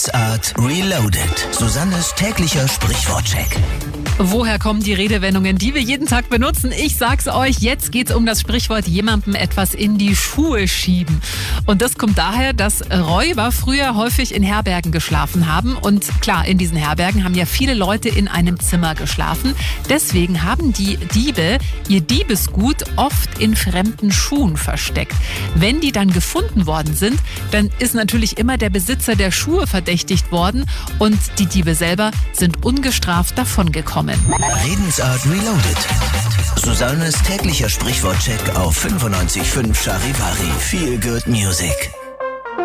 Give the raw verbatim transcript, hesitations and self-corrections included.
Redensart Reloaded. Susannes täglicher Sprichwortcheck. Woher kommen die Redewendungen, die wir jeden Tag benutzen? Ich sag's euch, jetzt geht's um das Sprichwort jemandem etwas in die Schuhe schieben. Und das kommt daher, dass Räuber früher häufig in Herbergen geschlafen haben. Und klar, in diesen Herbergen haben ja viele Leute in einem Zimmer geschlafen. Deswegen haben die Diebe ihr Diebesgut oft in fremden Schuhen versteckt. Wenn die dann gefunden worden sind, dann ist natürlich immer der Besitzer der Schuhe verdächtigt worden und die Diebe selber sind ungestraft davongekommen. Redensart Reloaded. Susannes täglicher Sprichwortcheck auf fünfundneunzig Komma fünf Charivari. Feel good music.